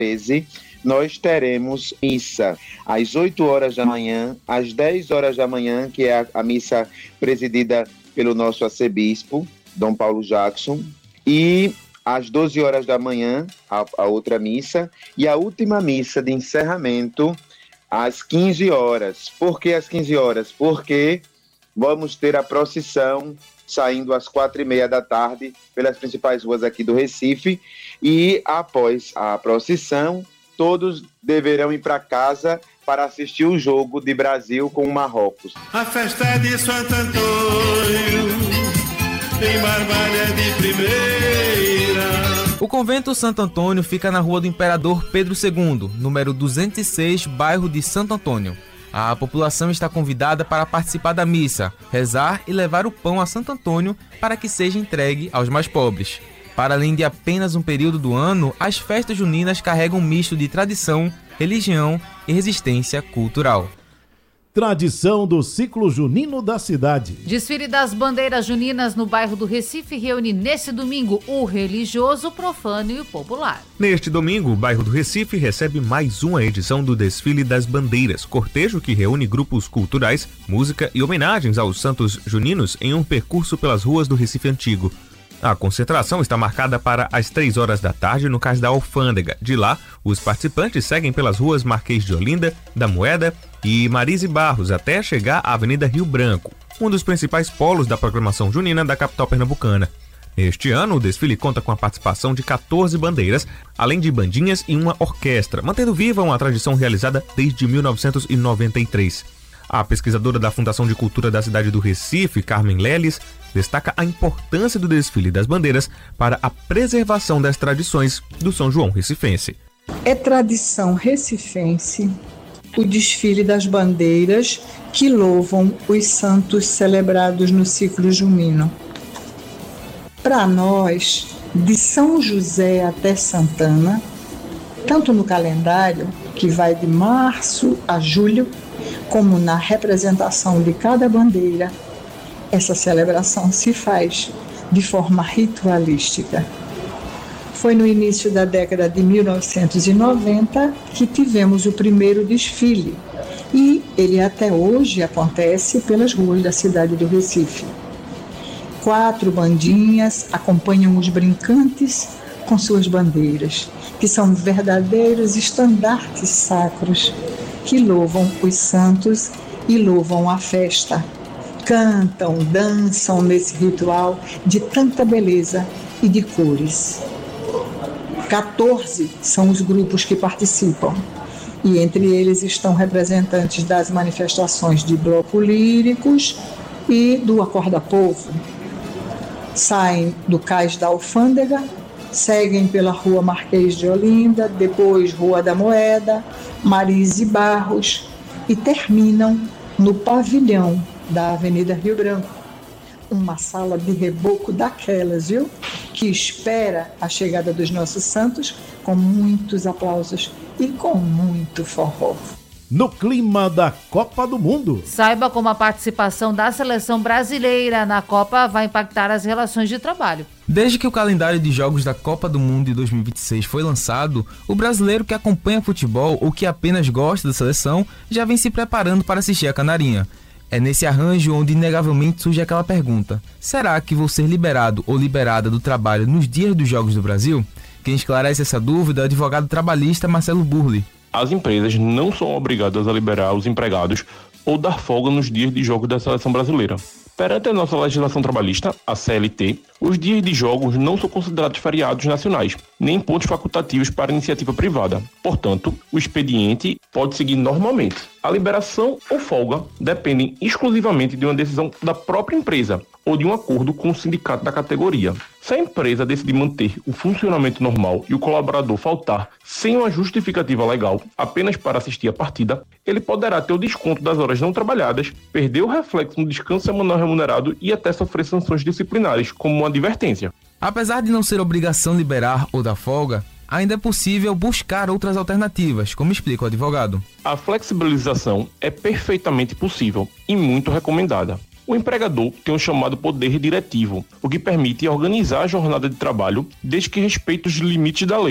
13, nós teremos missa às 8 horas da manhã, às 10 horas da manhã, que é a missa presidida pelo nosso arcebispo, Dom Paulo Jackson, e às 12 horas da manhã, a outra missa, e a última missa de encerramento às 15 horas. Por que às 15 horas? Porque vamos ter a procissão saindo às 4h30 da tarde pelas principais ruas aqui do Recife, e após a procissão, todos deverão ir para casa para assistir o jogo de Brasil com o Marrocos. A festa é de Santo Antônio, em Barbalha de primeira. O convento Santo Antônio fica na Rua do Imperador Pedro II, número 206, bairro de Santo Antônio. A população está convidada para participar da missa, rezar e levar o pão a Santo Antônio para que seja entregue aos mais pobres. Para além de apenas um período do ano, as festas juninas carregam um misto de tradição, religião e resistência cultural. Tradição do ciclo junino da cidade. Desfile das bandeiras juninas no bairro do Recife reúne nesse domingo o religioso, o profano e o popular. Neste domingo, o bairro do Recife recebe mais uma edição do Desfile das Bandeiras, cortejo que reúne grupos culturais, música e homenagens aos santos juninos em um percurso pelas ruas do Recife Antigo. A concentração está marcada para as 3 horas da tarde no Cais da Alfândega. De lá, os participantes seguem pelas ruas Marquês de Olinda, da Moeda e Marise Barros até chegar à Avenida Rio Branco, um dos principais polos da programação junina da capital pernambucana. Este ano, o desfile conta com a participação de 14 bandeiras, além de bandinhas e uma orquestra, mantendo viva uma tradição realizada desde 1993. A pesquisadora da Fundação de Cultura da cidade do Recife, Carmen Leles, destaca a importância do desfile das bandeiras para a preservação das tradições do São João recifense. É tradição recifense o desfile das bandeiras que louvam os santos celebrados no ciclo junino. Para nós, de São José até Santana, tanto no calendário, que vai de março a julho, como na representação de cada bandeira, essa celebração se faz de forma ritualística. Foi no início da década de 1990 que tivemos o primeiro desfile, e ele até hoje acontece pelas ruas da cidade do Recife. 4 bandinhas acompanham os brincantes com suas bandeiras, que são verdadeiros estandartes sacros que louvam os santos e louvam a festa. Cantam, dançam nesse ritual de tanta beleza e de cores. 14 são os grupos que participam, e entre eles estão representantes das manifestações de bloco líricos e do Acorda Povo. Saem do Cais da Alfândega, seguem pela Rua Marquês de Olinda, depois Rua da Moeda, Marise Barros, e terminam no pavilhão da Avenida Rio Branco. Uma sala de reboco daquelas, viu? Que espera a chegada dos nossos santos com muitos aplausos e com muito forró. No clima da Copa do Mundo. Saiba como a participação da seleção brasileira na Copa vai impactar as relações de trabalho. Desde que o calendário de jogos da Copa do Mundo de 2026 foi lançado, o brasileiro que acompanha futebol ou que apenas gosta da seleção já vem se preparando para assistir a Canarinha. É nesse arranjo onde inegavelmente surge aquela pergunta: será que vou ser liberado ou liberada do trabalho nos dias dos Jogos do Brasil? Quem esclarece essa dúvida é o advogado trabalhista Marcelo Burli. As empresas não são obrigadas a liberar os empregados ou dar folga nos dias de jogos da seleção brasileira. Perante a nossa legislação trabalhista, a CLT, os dias de jogos não são considerados feriados nacionais, nem pontos facultativos para iniciativa privada. Portanto, o expediente pode seguir normalmente. A liberação ou folga dependem exclusivamente de uma decisão da própria empresa ou de um acordo com o sindicato da categoria. Se a empresa decidir manter o funcionamento normal e o colaborador faltar sem uma justificativa legal apenas para assistir a partida, ele poderá ter o desconto das horas não trabalhadas, perder o reflexo no descanso semanal remunerado e até sofrer sanções disciplinares, como uma advertência. Apesar de não ser obrigação liberar ou dar folga, ainda é possível buscar outras alternativas, como explica o advogado. A flexibilização é perfeitamente possível e muito recomendada. O empregador tem o chamado poder diretivo, o que permite organizar a jornada de trabalho desde que respeite os limites da lei.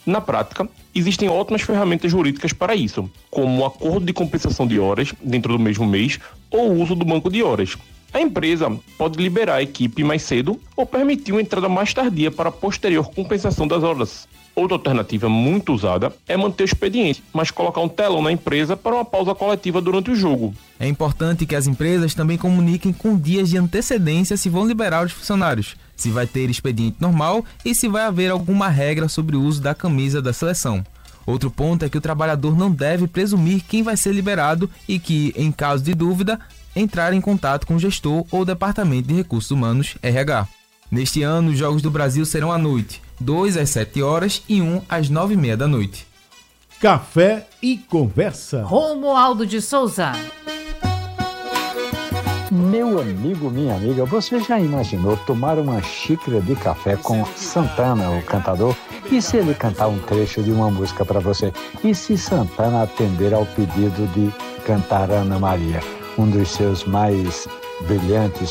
Na prática, existem ótimas ferramentas jurídicas para isso, como o acordo de compensação de horas dentro do mesmo mês ou o uso do banco de horas. A empresa pode liberar a equipe mais cedo ou permitir uma entrada mais tardia para a posterior compensação das horas. Outra alternativa muito usada é manter o expediente, mas colocar um telão na empresa para uma pausa coletiva durante o jogo. É importante que as empresas também comuniquem com dias de antecedência se vão liberar os funcionários, se vai ter expediente normal e se vai haver alguma regra sobre o uso da camisa da seleção. Outro ponto é que o trabalhador não deve presumir quem vai ser liberado e que, em caso de dúvida, entrar em contato com o gestor ou departamento de recursos humanos RH. Neste ano, os Jogos do Brasil serão à noite, 2 às 7 horas e 1 às 9h30 da noite. Café e conversa. Romualdo de Souza. Meu amigo, minha amiga, você já imaginou tomar uma xícara de café com Santana, o cantador? E se ele cantar um trecho de uma música para você? E se Santana atender ao pedido de cantar Ana Maria, um dos seus mais brilhantes